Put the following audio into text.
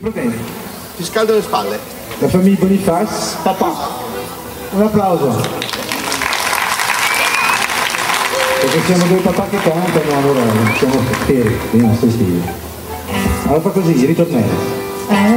Proteni. Ti scaldo le spalle. La famiglia Boniface. Papà. Un applauso. Perché siamo due papà che cantano, allora siamo fieri dei nostri stili. Allora fa così, ritornello.